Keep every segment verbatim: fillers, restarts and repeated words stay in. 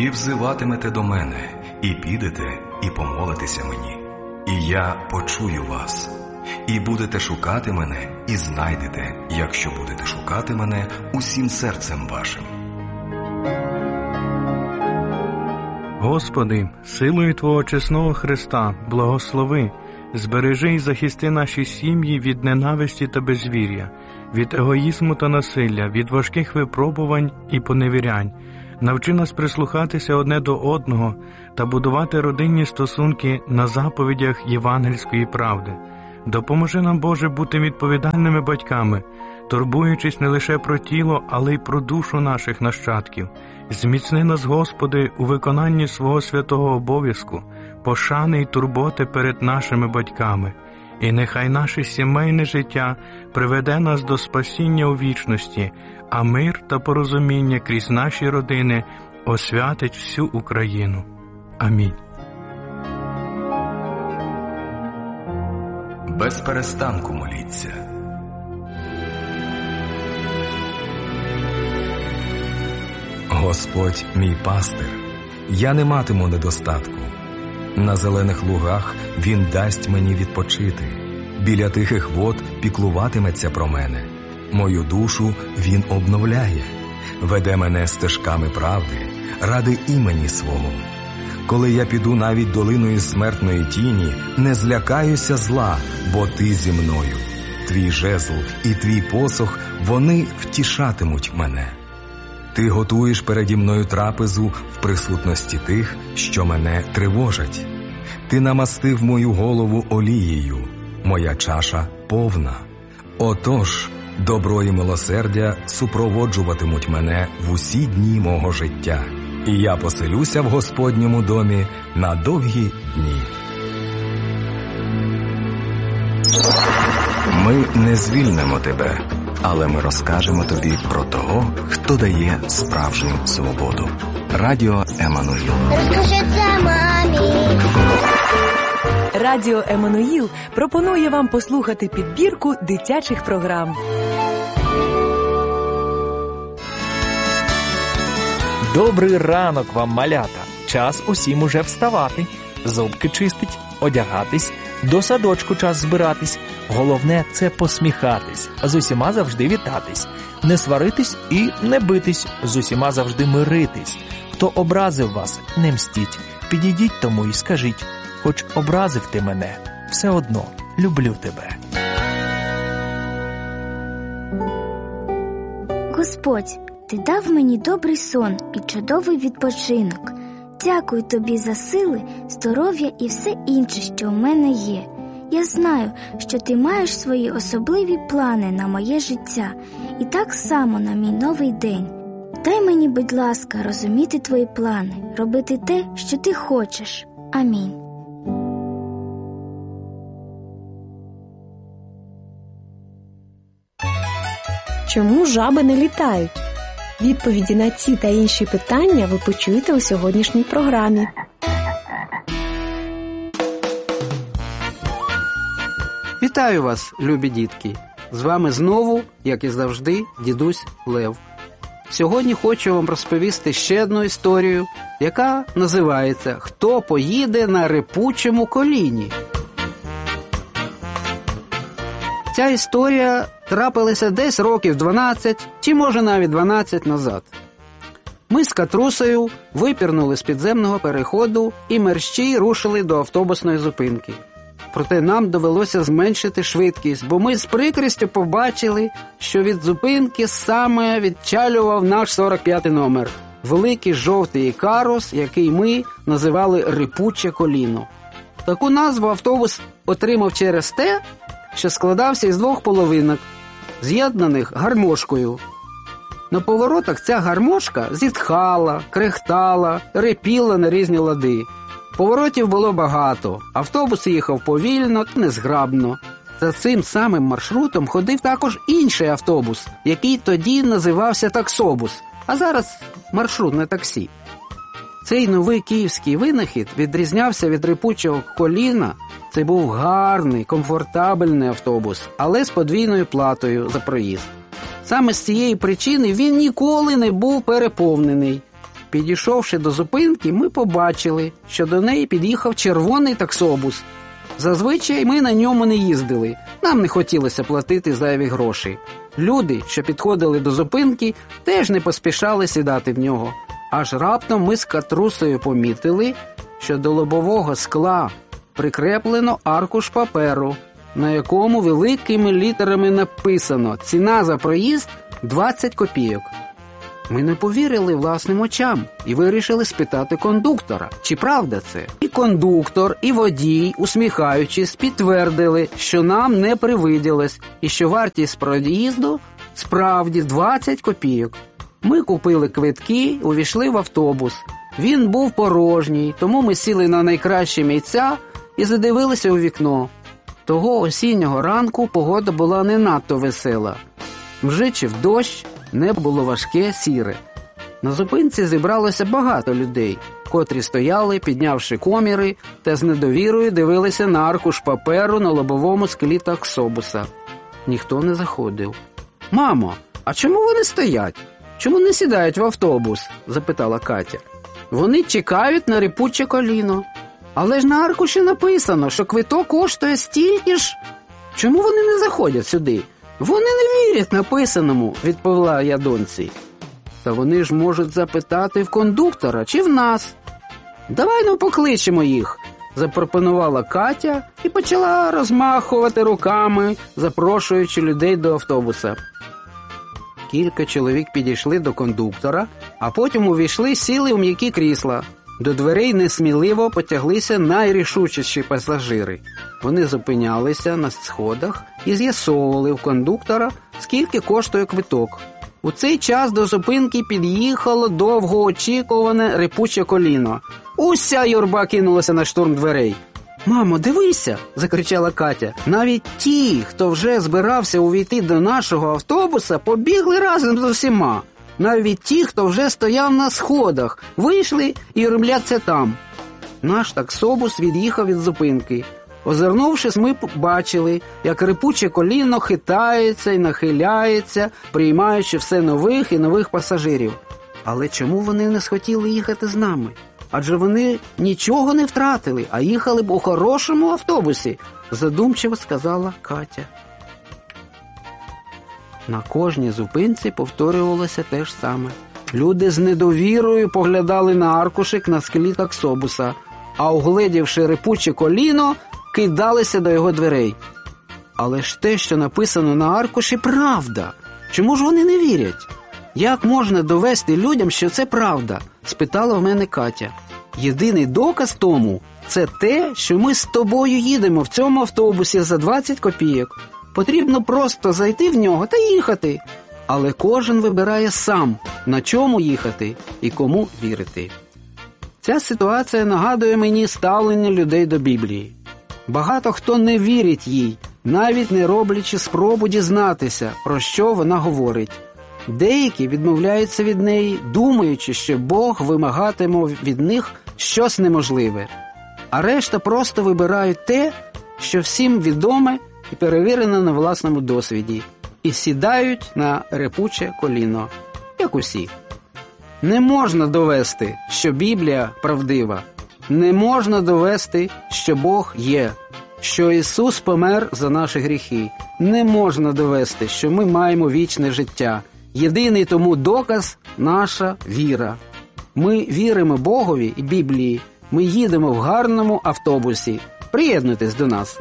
і взиватимете до мене, і підете, і помолитеся мені, і я почую вас, і будете шукати мене, і знайдете, якщо будете шукати мене усім серцем вашим. Господи, силою Твого чесного Христа, благослови, збережи і захисти наші сім'ї від ненависті та безвір'я, від егоїзму та насилля, від важких випробувань і поневірянь. Навчи нас прислухатися одне до одного та будувати родинні стосунки на заповідях євангельської правди. Допоможи нам, Боже, бути відповідальними батьками, турбуючись не лише про тіло, але й про душу наших нащадків. Зміцни нас, Господи, у виконанні свого святого обов'язку, пошани й турботи перед нашими батьками. І нехай наше сімейне життя приведе нас до спасіння у вічності, а мир та порозуміння крізь наші родини освятить всю Україну. Амінь. Без перестанку моліться. Господь мій пастир, я не матиму недостатку. На зелених лугах Він дасть мені відпочити. Біля тихих вод піклуватиметься про мене. Мою душу Він обновляє. Веде мене стежками правди, ради імені свого. Коли я піду навіть долиною смертної тіні, не злякаюся зла, бо ти зі мною. Твій жезл і твій посох, вони втішатимуть мене. Ти готуєш переді мною трапезу в присутності тих, що мене тривожать. Ти намастив мою голову олією, моя чаша повна. Отож, добро і милосердя супроводжуватимуть мене в усі дні мого життя, і я поселюся в Господньому домі на довгі дні. Ми не звільнимо тебе, але ми розкажемо тобі про того, хто дає справжню свободу. Радіо Еммануїл. Розкажи це мамі. Радіо Еммануїл пропонує вам послухати підбірку дитячих програм. Добрий ранок вам, малята! Час усім уже вставати, зубки чистить, одягатись, до садочку час збиратись. Головне – це посміхатись, з усіма завжди вітатись, не сваритись і не битись, з усіма завжди миритись. Хто образив вас, не мстіть, підійдіть тому і скажіть, хоч образив ти мене, все одно люблю тебе. Господь, Ти дав мені добрий сон і чудовий відпочинок. Дякую Тобі за сили, здоров'я і все інше, що в мене є. Я знаю, що Ти маєш свої особливі плани на моє життя і так само на мій новий день. Дай мені, будь ласка, розуміти Твої плани, робити те, що Ти хочеш. Амінь. Чому жаби не літають? Відповіді на ці та інші питання ви почуєте у сьогоднішній програмі. Вітаю вас, любі дітки! З вами знову, як і завжди, дідусь Лев. Сьогодні хочу вам розповісти ще одну історію, яка називається «Хто поїде на рипучому коліні?». Ця історія трапилася десь років дванадцять, чи може навіть дванадцять назад. Ми з Катрусею випірнули з підземного переходу і мерщій рушили до автобусної зупинки. Проте нам довелося зменшити швидкість, бо ми з прикрістю побачили, що від зупинки саме відчалював наш сорок п'ятий номер. Великий жовтий ікарус, який ми називали «Рипуче коліно». Таку назву автобус отримав через те, що складався із двох половинок, з'єднаних гармошкою. На поворотах ця гармошка зітхала, крехтала, репіла на різні лади. Поворотів було багато, автобус їхав повільно та незграбно. За цим самим маршрутом ходив також інший автобус, який тоді називався таксобус, а зараз маршрутне таксі. Цей новий київський винахід відрізнявся від рипучого коліна. Це був гарний, комфортабельний автобус, але з подвійною платою за проїзд. Саме з цієї причини він ніколи не був переповнений. Підійшовши до зупинки, ми побачили, що до неї під'їхав червоний таксобус. Зазвичай ми на ньому не їздили, нам не хотілося платити зайві гроші. Люди, що підходили до зупинки, теж не поспішали сідати в нього. Аж раптом ми з Катрусею помітили, що до лобового скла прикреплено аркуш паперу, на якому великими літерами написано «Ціна за проїзд – двадцять копійок». Ми не повірили власним очам і вирішили спитати кондуктора, чи правда це. І кондуктор, і водій, усміхаючись, підтвердили, що нам не привиділось і що вартість проїзду справді двадцять копійок. Ми купили квитки, увійшли в автобус. Він був порожній, тому ми сіли на найкращі місця і задивилися у вікно. Того осіннього ранку погода була не надто весела. Мжичив дощ, небо було важке, сіре. На зупинці зібралося багато людей, котрі стояли, піднявши коміри, та з недовірою дивилися на аркуш паперу на лобовому склі таксобуса. Ніхто не заходив. «Мамо, а чому вони стоять? Чому не сідають в автобус?» – запитала Катя. «Вони чекають на рипуче коліно. Але ж на аркуші написано, що квиток коштує стільки ж. Чому вони не заходять сюди? Вони не вірять написаному», – відповіла я доньці. «Та вони ж можуть запитати в кондуктора чи в нас. Давай ну покличемо їх», – запропонувала Катя і почала розмахувати руками, запрошуючи людей до автобуса. Кілька чоловік підійшли до кондуктора, а потім увійшли, сіли у м'які крісла. До дверей несміливо потяглися найрішучіші пасажири. Вони зупинялися на сходах і з'ясовували у кондуктора, скільки коштує квиток. У цей час до зупинки під'їхало довгоочікуване рипуче коліно. Уся юрба кинулася на штурм дверей. «Мамо, дивися!» – закричала Катя. «Навіть ті, хто вже збирався увійти до нашого автобуса, побігли разом з усіма. Навіть ті, хто вже стояв на сходах, вийшли і ремляться там». Наш таксобус від'їхав від зупинки. Озирнувшись, ми бачили, як рипуче коліно хитається і нахиляється, приймаючи все нових і нових пасажирів. Але чому вони не схотіли їхати з нами? Адже вони нічого не втратили, а їхали б у хорошому автобусі, задумчиво сказала Катя. На кожній зупинці повторювалося те ж саме. Люди з недовірою поглядали на аркушик на склі таксобуса, а угледівши рипуче коліно, кидалися до його дверей. Але ж те, що написано на аркуші, правда. Чому ж вони не вірять? Як можна довести людям, що це правда? Спитала в мене Катя. Єдиний доказ тому – це те, що ми з тобою їдемо в цьому автобусі за двадцять копійок. Потрібно просто зайти в нього та їхати. Але кожен вибирає сам, на чому їхати і кому вірити. Ця ситуація нагадує мені ставлення людей до Біблії. Багато хто не вірить їй, навіть не роблячи спробу дізнатися, про що вона говорить. Деякі відмовляються від неї, думаючи, що Бог вимагатиме від них щось неможливе. А решта просто вибирають те, що всім відоме і перевірене на власному досвіді, і сідають на рипуче коліно, як усі. Не можна довести, що Біблія правдива. Не можна довести, що Бог є, що Ісус помер за наші гріхи. Не можна довести, що ми маємо вічне життя. Єдиний тому доказ – наша віра. Ми віримо Богові і Біблії. Ми їдемо в гарному автобусі. Приєднуйтесь до нас.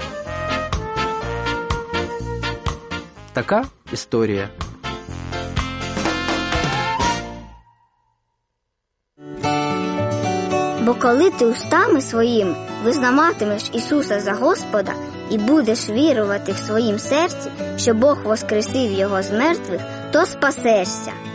Така історія. Бо коли ти устами своїми визнаватимеш Ісуса за Господа і будеш вірувати в своїм серці, що Бог воскресив Його з мертвих, то спасешся.